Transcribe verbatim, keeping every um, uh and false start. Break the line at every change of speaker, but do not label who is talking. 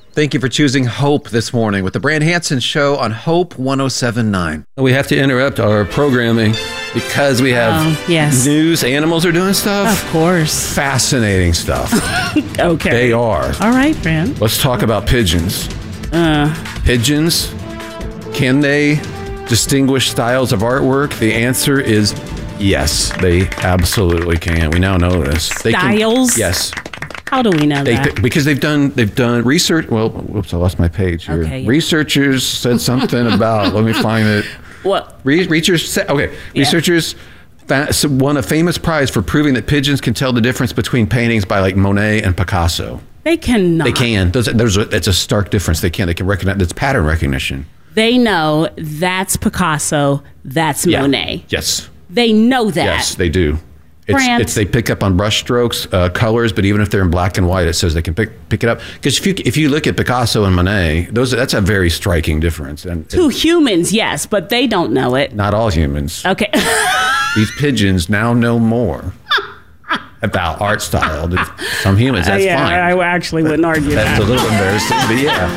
Thank you for choosing Hope this morning with the Brand Hansen Show on Hope one oh seven point nine.
We have to interrupt our programming because we have
oh, yes.
news. Animals are doing stuff.
Of course.
Fascinating stuff.
Okay.
They are.
All right, Brand.
Let's talk about pigeons.
Uh,
pigeons, can they distinguish styles of artwork? The answer is yes, they absolutely can. We now know this. They
styles?
Can, yes.
How do we know
they,
that?
Because they've done they've done research. Well, whoops, I lost my page here.
Okay, yeah.
Researchers said something about. Let me find it.
What?
Re- researchers said, okay.
Yeah.
Researchers fa- won a famous prize for proving that pigeons can tell the difference between paintings by like Monet and Picasso.
They cannot.
They can. There's, there's a, it's a stark difference. They can. They can recognize. It's pattern recognition.
They know that's Picasso. That's
yeah.
Monet.
Yes.
They know that.
Yes, they do. It's, it's they pick up on brush strokes, uh, colors, but even if they're in black and white, it says they can pick pick it up. Because if you if you look at Picasso and Monet, those that's a very striking difference. And
to
it,
humans, yes, but they don't know it.
Not all humans.
Okay.
These pigeons now know more about art style than some humans. That's
uh, yeah,
fine.
I actually wouldn't argue
that's
that.
That's a little embarrassing, but yeah.